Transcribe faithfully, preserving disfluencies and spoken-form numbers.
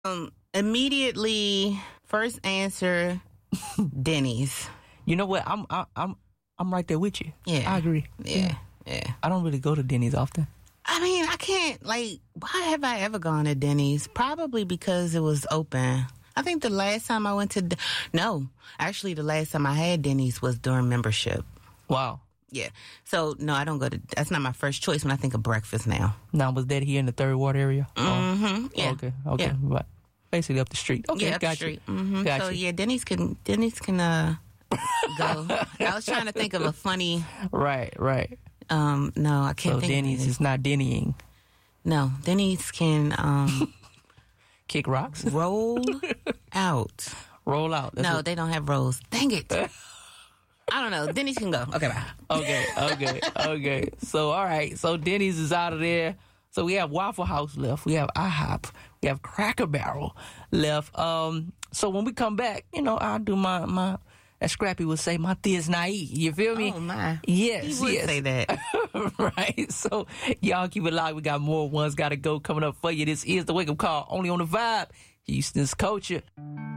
Um, immediately, first answer, Denny's. You know what? I'm I, I'm I'm right there with you. Yeah, I agree. Yeah, yeah. yeah. I don't really go to Denny's often. I mean, I can't, like, why have I ever gone to Denny's? Probably because it was open. I think the last time I went to, De- no, actually the last time I had Denny's was during membership. Wow. Yeah. So, no, I don't go to, that's not my first choice when I think of breakfast now. Now, was that here in the Third Ward area? Mm-hmm. Oh, yeah. Okay, okay. Yeah. Right. Basically up the street. Okay, yeah, up got the street. you. Mm-hmm. Got so, you. yeah, Denny's can, Denny's can, uh, go. I was trying to think of a funny. Right, right. Um, no, I can't so think Denny's of it. is not Dennying. No, Denny's can, um, kick rocks. Roll out. Roll out. That's no, what... they don't have rolls. Dang it. I don't know. Denny's can go. Okay, bye. Okay, okay, okay. So, all right. So, Denny's is out of there. So, we have Waffle House left. We have IHOP. We have Cracker Barrel left. Um, so, when we come back, you know, I'll do my, my as Scrappy would say, my thea's naive. You feel me? Oh, my. Yes, He would yes. say that. Right. So, y'all keep it locked. We got more Ones Gotta Go coming up for you. This is the Wake Up Call, only on the Vibe. Houston's Culture.